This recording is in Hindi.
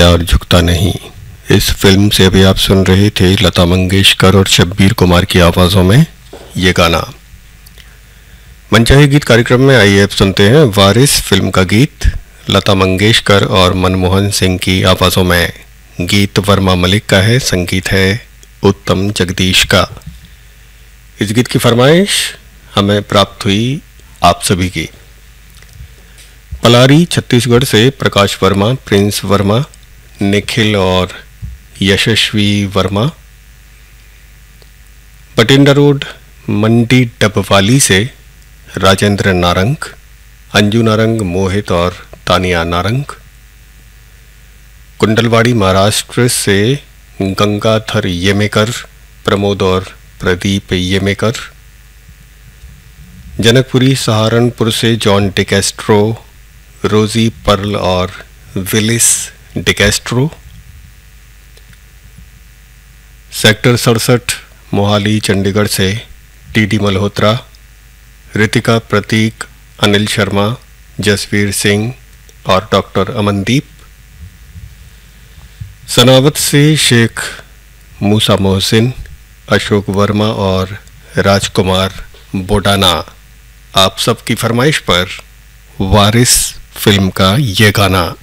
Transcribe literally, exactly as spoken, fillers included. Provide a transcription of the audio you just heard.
प्यार झुकता नहीं। इस फिल्म से अभी आप सुन रहे थे लता मंगेशकर और शब्बीर कुमार की आवाज़ों में ये गाना। मनचाहे गीत कार्यक्रम में आइए अब सुनते हैं वारिस फिल्म का गीत लता मंगेशकर और मनमोहन सिंह की आवाज़ों में। गीत वर्मा मलिक का है, संगीत है उत्तम जगदीश का। इस गीत की फरमाइश हमें प्राप्त हुई आप सभी की। पलारी छत्तीसगढ़ से प्रकाश वर्मा, प्रिंस वर्मा, निखिल और यशस्वी वर्मा। बटिंडा रोड मंडी डबवाली से राजेंद्र नारंग, अंजू नारंग, मोहित और तानिया नारंग। कुंडलवाड़ी महाराष्ट्र से गंगाधर येमेकर, प्रमोद और प्रदीप येमेकर। जनकपुरी सहारनपुर से जॉन डिकैस्ट्रो, रोजी पर्ल और विलिस डिकैस्ट्रो। सेक्टर सड़सठ मोहाली चंडीगढ़ से टीडी मल्होत्रा, रितिका, प्रतीक, अनिल शर्मा, जसवीर सिंह और डॉक्टर अमनदीप। सनावत से शेख मूसा मोहसिन, अशोक वर्मा और राजकुमार बोडाना। आप सबकी फरमाइश पर वारिस फिल्म का ये गाना।